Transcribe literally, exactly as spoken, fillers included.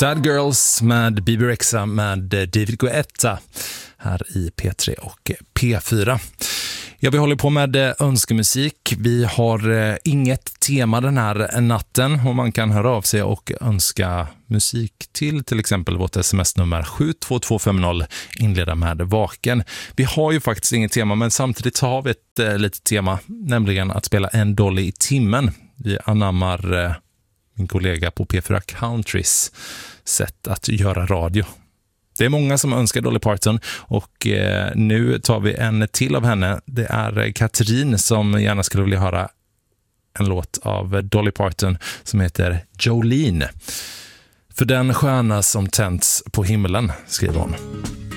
Sad Girls med Bebe Rexha med David Guetta här i P tre och P fyra. Ja, vi håller på med önskemusik. Vi har inget tema den här natten och man kan höra av sig och önska musik till till exempel vårt sms-nummer sju två två fem noll, inleda med vaken. Vi har ju faktiskt inget tema, men samtidigt så har vi ett eh, litet tema, nämligen att spela en Dolly i timmen. Vi anammar eh, min kollega på P fyra Countrys sätt att göra radio. Det är många som önskar Dolly Parton och eh, nu tar vi en till av henne. Det är Katrin som gärna skulle vilja höra en låt av Dolly Parton som heter Jolene. För den stjärna som tänds på himlen, skriver hon.